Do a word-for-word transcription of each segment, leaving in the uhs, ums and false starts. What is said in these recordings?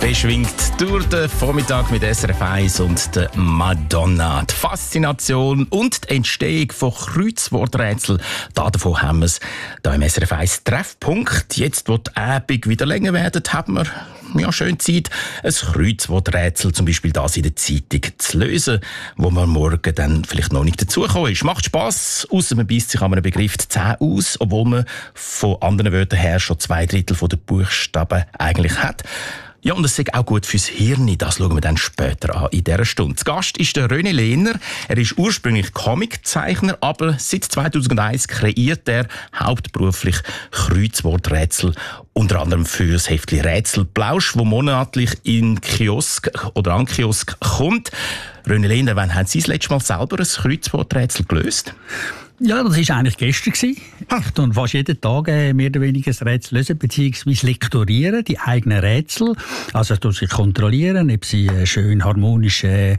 beschwingt durch den Vormittag mit S R F eins und der Madonna. Die Faszination und die Entstehung von Kreuzworträtseln, davon haben wir es hier im S R F eins Treffpunkt. Jetzt, wo die Abend wieder länger werden, haben wir ja, schön Zeit, ein Kreuzworträtsel, zum Beispiel das in der Zeitung, zu lösen, wo man morgen dann vielleicht noch nicht dazugekommen ist. Macht Spass, ausser man beisst sich an einem Begriff die Zähne aus, obwohl man von anderen Wörtern her schon zwei Drittel der Buchstaben eigentlich hat. Ja, und es ist auch gut fürs Hirn. Das schauen wir dann später an in dieser Stunde. Zu Gast ist der René Lehner. Er ist ursprünglich Comiczeichner, aber seit zweitausendeins kreiert er hauptberuflich Kreuzworträtsel, unter anderem für das Heftchen Rätselplausch, wo monatlich in Kiosk oder an Kiosk kommt. René Lehner, wann haben Sie das letzte Mal selber ein Kreuzworträtsel gelöst? Ja, das war eigentlich gestern. Ich tue fast jeden Tag mehr oder weniger ein Rätsel lösen, beziehungsweise lektorieren, die eigenen Rätsel. Also durch sie kontrollieren, ob sie schön harmonisch äh,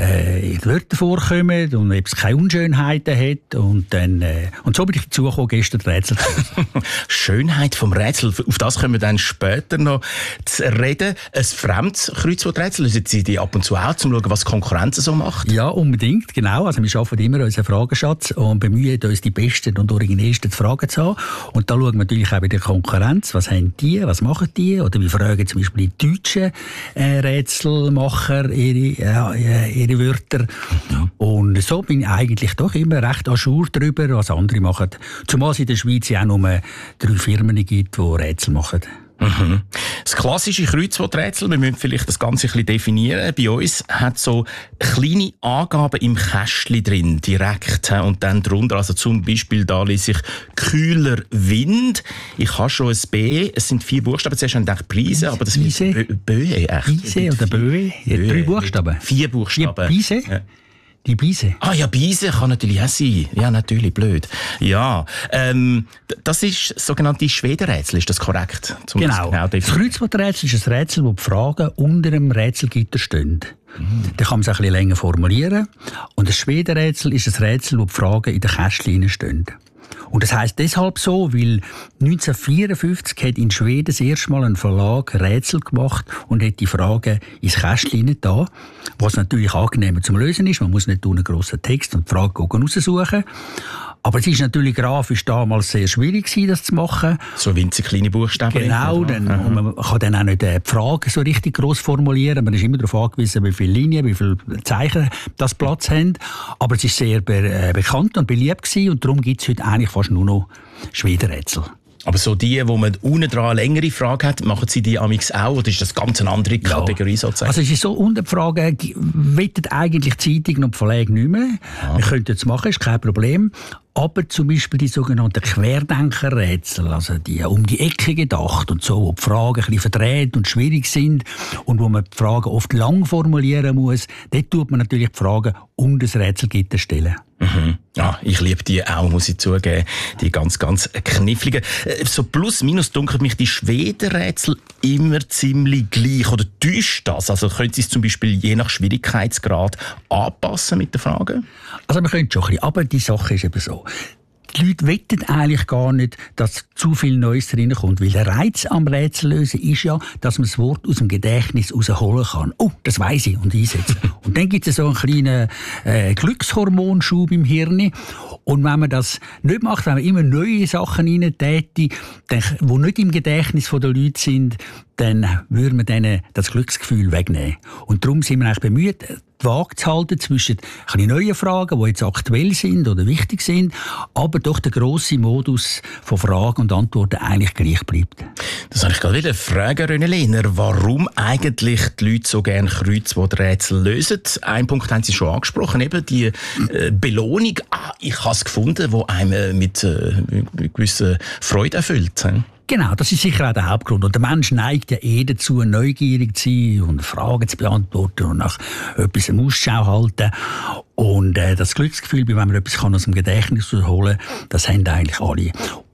in Wörtern vorkommen und ob es keine Unschönheiten hat. Und, dann, äh, und so bin ich dazu gekommen, gestern die Rätsel zu lösen. Schönheit vom Rätsel, auf das können wir dann später noch zu reden. Ein fremdes Kreuzworträtsel, lösen Sie die ab und zu auch, um zu schauen, was die Konkurrenz so macht? Ja, unbedingt, genau. Also wir schaffen immer unseren Fragenschatz und bemühen uns die besten und originellsten Fragen zu haben. Und da schauen wir natürlich auch bei der Konkurrenz, was haben die, was machen die, oder wir fragen zum Beispiel die deutschen äh, Rätselmacher ihre, äh, ihre Wörter. Mhm. Und so bin ich eigentlich doch immer recht à jour darüber, was andere machen. Zumal es in der Schweiz ja auch nur drei Firmen gibt, die Rätsel machen. Mhm. Das klassische Kreuzworträtsel, wir müssen vielleicht das Ganze ein bisschen definieren. Bei uns hat so kleine Angaben im Kästchen drin, direkt. Und dann drunter, also zum Beispiel, da lese ich kühler Wind. Ich habe schon ein B, es sind vier Buchstaben. Zuerst habe ich gedacht Preise, aber das ist Böe. Preise oder Böe? Drei Buchstaben. Vier Buchstaben. Preise? Ja. Die Beise. Ah ja, Beise kann natürlich auch sein. Ja, natürlich, blöd. Ja, ähm, das ist das sogenannte Schwedenrätsel, ist das korrekt? Zum genau. genau das Kreuzworträtsel ist ein Rätsel, wo die Fragen unter dem Rätselgitter stehen. Mhm. Da kann man es ein bisschen länger formulieren. Und das Schwedenrätsel ist ein Rätsel, wo die Fragen in den Kästchen stehen. Und das heisst deshalb so, weil neunzehnhundertvierundfünfzig hat in Schweden das erste Mal ein Verlag Rätsel gemacht und hat die Fragen ins Kästchen da, was natürlich angenehmer zum Lösen ist. Man muss nicht einen grossen Text und die Frage raussuchen. Aber es ist natürlich grafisch damals sehr schwierig, das zu machen. So winzig kleine Buchstaben. Genau, dann, und man kann dann auch nicht die Frage so richtig gross formulieren. Man ist immer darauf angewiesen, wie viele Linien, wie viele Zeichen das Platz haben. Aber es ist sehr be- bekannt und beliebt gewesen, und darum gibt es heute eigentlich fast nur noch Schwedenrätsel. Aber so die, wo man unten dran eine längere Frage hat, machen Sie die amix auch, oder ist das ganz eine andere Kategorie ja. sozusagen? Also es ist so, unter die Frage, wettet eigentlich die Zeitung und die Verlage nicht mehr. Ja. Wir könnten es machen, ist kein Problem. Aber zum Beispiel die sogenannten Querdenkerrätsel, also die um die Ecke gedacht und so, wo die Fragen ein bisschen verdreht und schwierig sind und wo man die Fragen oft lang formulieren muss, dort tut man natürlich die Fragen um das Rätselgitter stellen. Mhm. Ja, ich liebe die auch, muss ich zugeben. Die ganz, ganz kniffligen. So plus minus dunkelt mich die Schwedenrätsel immer ziemlich gleich. Oder täuscht das? Also können Sie es zum Beispiel je nach Schwierigkeitsgrad anpassen mit den Fragen? Also man könnte schon ein bisschen, aber die Sache ist eben so. Die Leute wetten eigentlich gar nicht, dass zu viel Neues reinkommt. Weil der Reiz am Rätsellösen ist ja, dass man das Wort aus dem Gedächtnis rausholen kann. Oh, das weiss ich, und einsetzen. Und dann gibt es so einen kleinen äh, Glückshormonschub im Hirn. Und wenn man das nicht macht, wenn man immer neue Sachen reintäte, die nicht im Gedächtnis der Leute sind, dann würde man denen das Glücksgefühl wegnehmen. Und darum sind wir eigentlich bemüht, die Waage zu halten zwischen ein neuen Fragen, die jetzt aktuell sind oder wichtig sind, aber doch der grosse Modus von Fragen und Antworten eigentlich gleich bleibt. Das habe ich gerade wieder fragen, René Lehner, warum eigentlich die Leute so gerne Kreuzworträtsel lösen. Einen Punkt haben Sie schon angesprochen, eben die äh, Belohnung. Ah, ich habe es gefunden, die einem mit, äh, mit gewisser Freude erfüllt. He? Genau, das ist sicher auch der Hauptgrund. Und der Mensch neigt ja eh dazu, neugierig zu sein und Fragen zu beantworten und nach etwas im Ausschau halten. Und äh, das Glücksgefühl, wenn man etwas kann aus dem Gedächtnis holen kann, das haben eigentlich alle.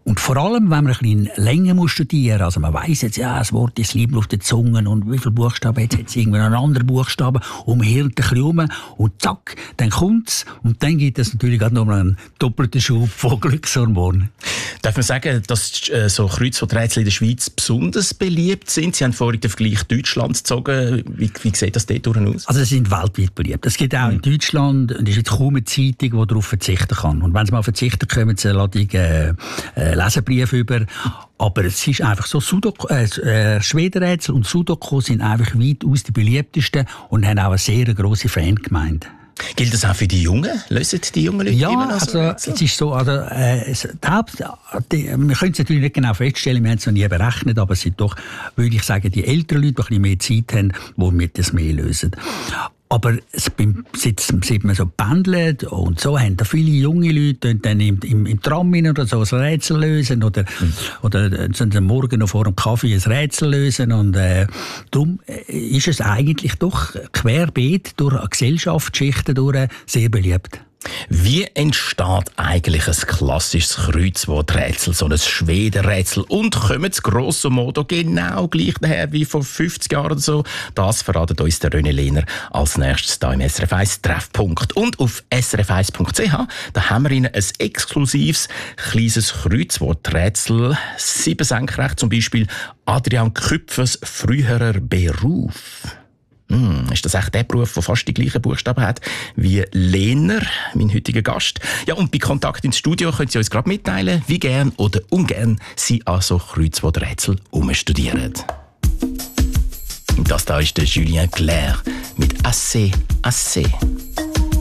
Und vor allem, wenn man ein bisschen länger muss studieren muss, also man weiss jetzt, ja, das Wort ist lieber auf den Zungen und wie viele Buchstaben hat es irgendwie einen anderen Buchstaben und man hirnt ein bisschen rum und zack, dann kommt es und dann gibt es natürlich auch noch einen doppelten Schub von Glückshormonen. Darf man sagen, dass äh, so Kreuzworträtsel in der Schweiz besonders beliebt sind? Sie haben vorhin den Vergleich Deutschland gezogen. Wie, wie sieht das dort aus? Also sie sind weltweit beliebt. Es gibt auch in Deutschland, und es ist jetzt kaum eine Zeitung, die darauf verzichten kann. Und wenn sie mal verzichten, kommen sie eine äh, äh, Leserbrief über. Aber es ist einfach so, Sudoku, äh, äh, Schwedenrätsel und Sudoku sind einfach weitaus die beliebtesten und haben auch eine sehr grosse Fangemeinde. Gilt das auch für die Jungen? Lösen die jungen Leute ja, immer noch so? Also, es ist so, also, äh, es, die Haupt, die, wir können es natürlich nicht genau feststellen, wir haben es noch nie berechnet, aber es sind doch, würde ich sagen, die älteren Leute, die ein bisschen mehr Zeit haben, die mit das mehr lösen. Aber es, beim, seit, seit man so pendelt und so, haben da viele junge Leute dann im, im, im Tram oder so ein Rätsel lösen oder, mhm. oder sind am Morgen noch vor dem Kaffee ein Rätsel lösen. Und äh, darum ist es eigentlich doch querbeet durch Gesellschaftsschichten durch sehr beliebt. Wie entsteht eigentlich ein klassisches Kreuzworträtsel, so ein Schwedenrätsel? Und kommt das grosso modo genau gleich daher wie vor fünfzig Jahren oder so? Das verratet uns der René Lehner als nächstes hier im S R F eins Treffpunkt. Und auf s r f eins punkt c h da haben wir Ihnen ein exklusives kleines Kreuzworträtsel. Sieben senkrecht, zum Beispiel Adrian Küpfers früherer Beruf. Hm, ist das echt der Beruf, der fast die gleichen Buchstaben hat wie Lehner, mein heutiger Gast? Ja, und bei Kontakt ins Studio können Sie uns gerade mitteilen, wie gern oder ungern Sie an so Kreuzworträtsel umstudieren. Und das da ist der Julien Clerc mit «Assez, assez».